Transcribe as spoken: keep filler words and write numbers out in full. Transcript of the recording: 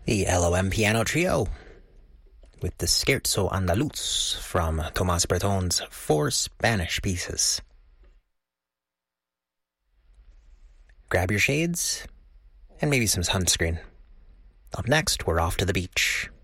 The L O M Piano Trio with the Scherzo Andaluz from Tomás Breton's Four Spanish Pieces. Grab your shades and maybe some sunscreen. Up next, we're off to the beach.